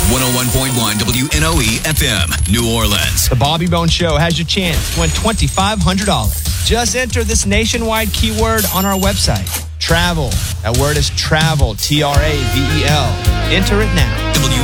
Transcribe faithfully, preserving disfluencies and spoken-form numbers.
one oh one point one W N O E F M, New Orleans. The Bobby Bone Show has your chance to win twenty-five hundred dollars. Just enter this nationwide keyword on our website. Travel. That word is travel. T R A V E L. Enter it now. W